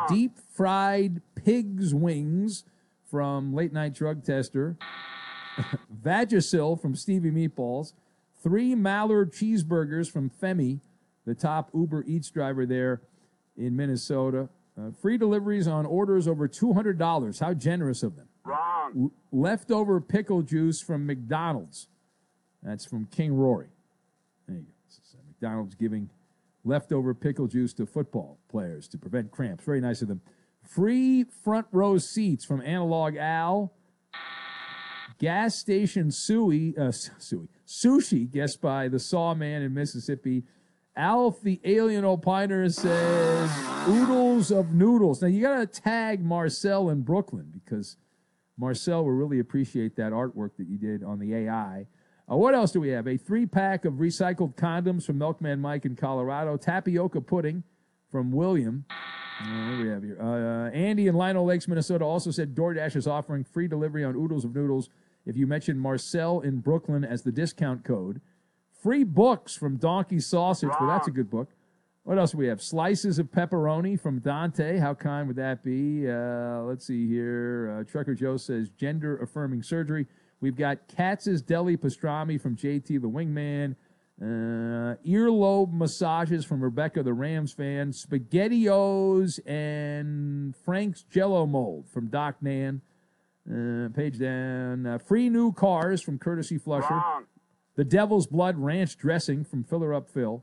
deep-fried pig's wings from late-night drug tester. Vagisil from Stevie Meatballs. 3 Mallard cheeseburgers from Femi, the top Uber Eats driver there in Minnesota. Free deliveries on orders over $200. How generous of them. Wrong. Leftover pickle juice from McDonald's. That's from King Rory. There you go. This is, McDonald's giving leftover pickle juice to football players to prevent cramps. Very nice of them. Free front row seats from Analog Al. Gas station sushi, guessed by the Sawman in Mississippi. Alf the Alien Opiner says oodles of noodles. Now, you got to tag Marcel in Brooklyn because Marcel will really appreciate that artwork that you did on the AI. What else do we have? A 3-pack of recycled condoms from Milkman Mike in Colorado. Tapioca pudding from William. What do we have here? Andy in Lino Lakes, Minnesota also said DoorDash is offering free delivery on oodles of noodles if you mention Marcel in Brooklyn as the discount code. Free books from Donkey Sausage. Well, that's a good book. What else do we have? Slices of pepperoni from Dante. How kind would that be? Let's see here. Trucker Joe says gender-affirming surgery. We've got Katz's Deli Pastrami from JT the Wingman. Earlobe massages from Rebecca the Rams fan. SpaghettiOs and Frank's Jello Mold from Doc Nan. Page down. Free new cars from Courtesy Flusher. Wrong. The Devil's Blood Ranch dressing from Filler Up Phil.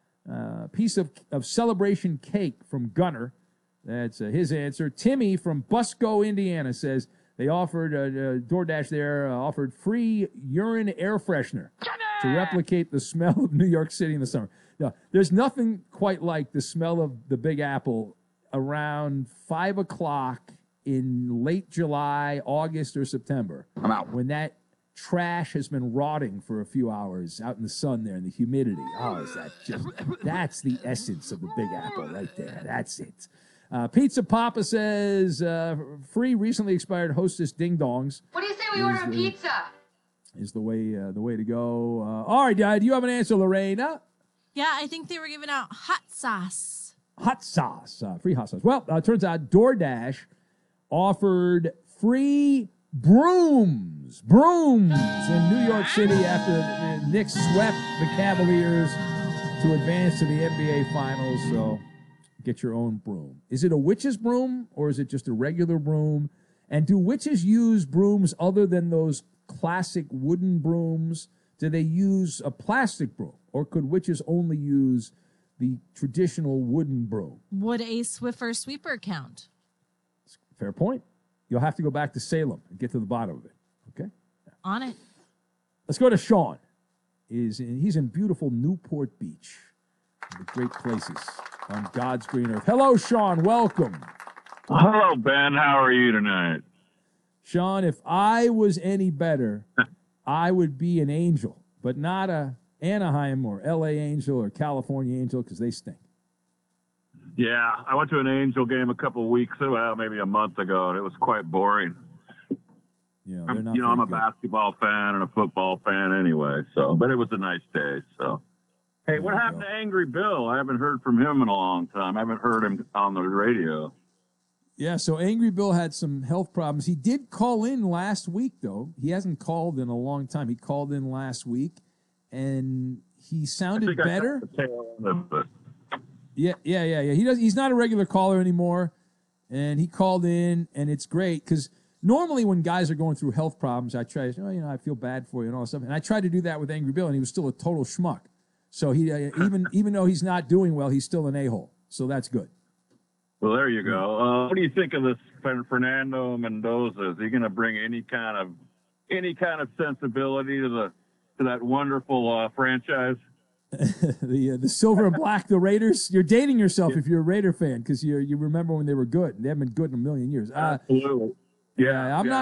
Piece of celebration cake from Gunner. That's his answer. Timmy from Busco, Indiana says they offered, DoorDash there, offered free urine air freshener to replicate the smell of New York City in the summer. No, there's nothing quite like the smell of the Big Apple around 5 o'clock in late July, August, or September. I'm out. When that trash has been rotting for a few hours out in the sun there in the humidity. Oh, is that just, that's the essence of the Big Apple right there. That's it. Pizza Papa says, free recently expired Hostess Ding Dongs. What do you say we order a pizza? Is the way to go. All right, do you have an answer, Lorena? Yeah, I think they were giving out hot sauce. Hot sauce. Free hot sauce. Well, turns out DoorDash offered free brooms in New York City after the Knicks swept the Cavaliers to advance to the NBA Finals. So get your own broom. Is it a witch's broom or is it just a regular broom? And do witches use brooms other than those classic wooden brooms? Do they use a plastic broom, or could witches only use the traditional wooden broom? Would a Swiffer sweeper count? Fair point. You'll have to go back to Salem and get to the bottom of it. Okay? On it. Let's go to Sean. He's in beautiful Newport Beach. One of the great places on God's green earth. Hello, Sean. Welcome. Hello, Ben. How are you tonight? Sean, if I was any better, I would be an angel, but not a Anaheim or L.A. Angel or California Angel because they stink. Yeah, I went to an Angel game a couple of weeks, well, maybe a month ago, and it was quite boring. Yeah, I'm a basketball fan and a football fan anyway, but it was a nice day. So, hey, what happened to Angry Bill? I haven't heard from him in a long time. I haven't heard him on the radio. Yeah, so Angry Bill had some health problems. He did call in last week, though. He hasn't called in a long time. He called in last week, and he sounded better. Yeah. He's not a regular caller anymore, and he called in, and it's great because normally when guys are going through health problems, I try to say, I feel bad for you and all that stuff, and I tried to do that with Angry Bill, and he was still a total schmuck. So he even though he's not doing well, he's still an a-hole. So that's good. Well, there you go. What do you think of this Fernando Mendoza? Is he going to bring any kind of sensibility to that wonderful franchise? the silver and black, the Raiders. You're dating yourself if you're a Raider fan because you remember when they were good. They haven't been good in a million years. Absolutely. Yeah, I'm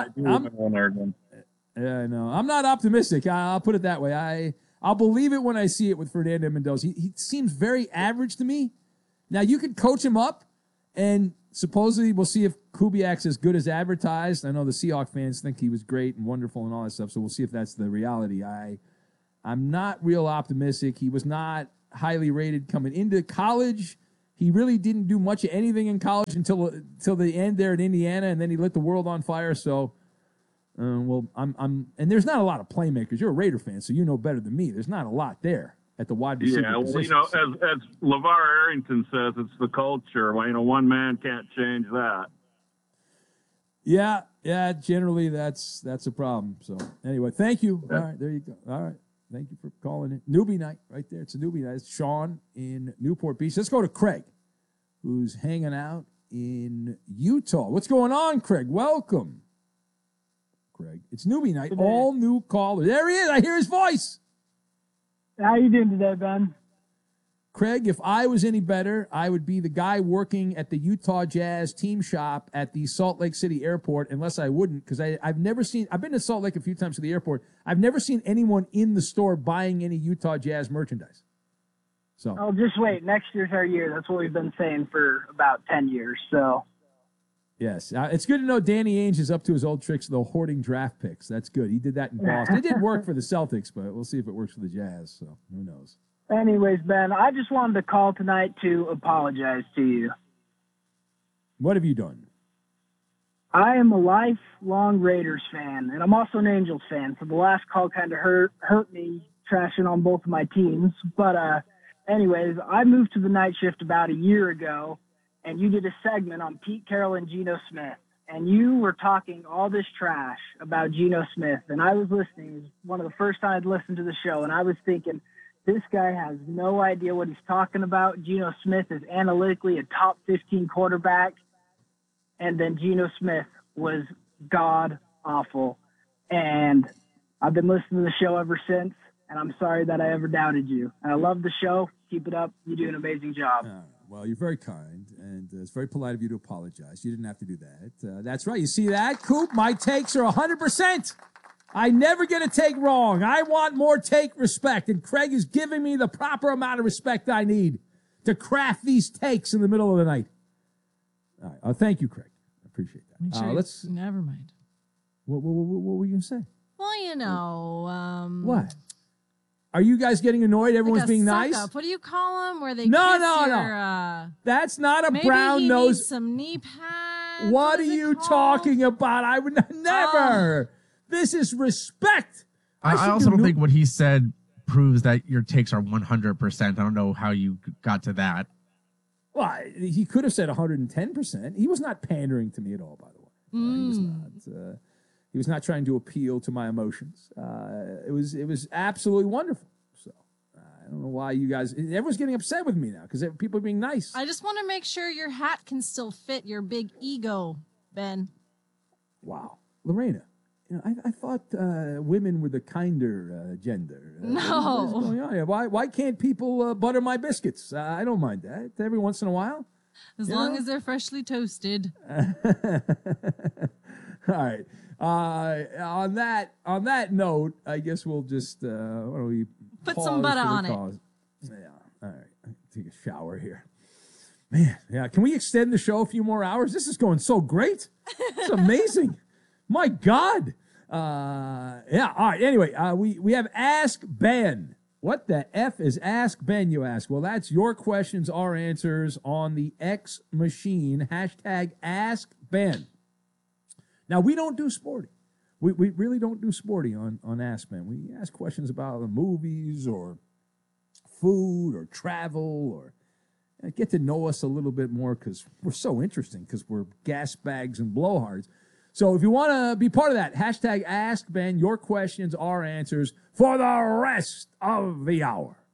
not optimistic. I'll put it that way. I'll believe it when I see it with Fernando Mendoza. He seems very average to me. Now you could coach him up, and supposedly we'll see if Kubiak's as good as advertised. I know the Seahawks fans think he was great and wonderful and all that stuff. So we'll see if that's the reality. I'm not real optimistic. He was not highly rated coming into college. He really didn't do much of anything in college until the end there at Indiana, and then he lit the world on fire. So, and there's not a lot of playmakers. You're a Raider fan, so you know better than me. There's not a lot there at the wide receiver position. As LeVar Arrington says, it's the culture. Well, one man can't change that. Yeah, generally that's a problem. So anyway, thank you. All right, there you go. All right. Thank you for calling it. Newbie night right there. It's a newbie night. It's Sean in Newport Beach. Let's go to Craig, who's hanging out in Utah. What's going on, Craig? Welcome, Craig. It's newbie night. All new caller. There he is. I hear his voice. How you doing today, Ben? Craig, if I was any better, I would be the guy working at the Utah Jazz team shop at the Salt Lake City airport, unless I wouldn't, because I've been to Salt Lake a few times to the airport. I've never seen anyone in the store buying any Utah Jazz merchandise. So, oh, just wait. Next year's our year. That's what we've been saying for about 10 years. So, yes, it's good to know Danny Ainge is up to his old tricks, though, hoarding draft picks. That's good. He did that in Boston. It did work for the Celtics, but we'll see if it works for the Jazz. So, who knows? Anyways, Ben, I just wanted to call tonight to apologize to you. What have you done? I am a lifelong Raiders fan, and I'm also an Angels fan. So the last call kind of hurt me trashing on both of my teams. But anyways, I moved to the night shift about a year ago, and you did a segment on Pete Carroll and Geno Smith. And you were talking all this trash about Geno Smith. And I was listening. It was one of the first time I'd listened to the show, and I was thinking, this guy has no idea what he's talking about. Geno Smith is analytically a top 15 quarterback. And then Geno Smith was god-awful. And I've been listening to the show ever since, and I'm sorry that I ever doubted you. And I love the show. Keep it up. You do an amazing job. Well, you're very kind, and it's very polite of you to apologize. You didn't have to do that. That's right. You see that, Coop? My takes are 100%. I never get a take wrong. I want more take respect, and Craig is giving me the proper amount of respect I need to craft these takes in the middle of the night. All right. Thank you, Craig. I appreciate that. Never mind. What were you going to say? Well, what? Are you guys getting annoyed? Everyone's like being nice? Up. What do you call them? Where they No. That's not a maybe brown he nose. Needs some knee pads. What are you talking about? I would never. This is respect. I also don't think what he said proves that your takes are 100%. I don't know how you got to that. Well, he could have said 110%. He was not pandering to me at all, by the way. He was not. He was not trying to appeal to my emotions. It was absolutely wonderful. So I don't know why you guys. Everyone's getting upset with me now because people are being nice. I just want to make sure your hat can still fit your big ego, Ben. Wow, Lorena. I thought women were the kinder gender. No. What's going on here? Why can't people butter my biscuits? I don't mind that every once in a while. As long as they're freshly toasted. All right. On that note, I guess we'll just why don't we put some butter on it. Yeah. All right. Take a shower here. Man, yeah. Can we extend the show a few more hours? This is going so great. It's amazing. My God. Yeah. All right. Anyway, we have Ask Ben. What the F is Ask Ben, you ask? Well, that's your questions, our answers on the X machine. Hashtag Ask Ben. Now, we don't do sporty. We really don't do sporty on Ask Ben. We ask questions about the movies or food or travel or get to know us a little bit more because we're so interesting because we're gas bags and blowhards. So if you want to be part of that, hashtag Ask Ben, your questions, our answers for the rest of the hour.